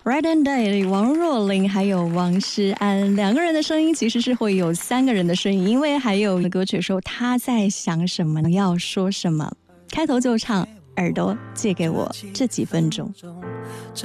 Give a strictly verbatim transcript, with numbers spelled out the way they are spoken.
Right and Day 里王若琳还有王诗安两个人的声音其实是会有三个人的声音，因为还有歌曲说他在想什么要说什么，开头就唱耳朵借给我这几分钟。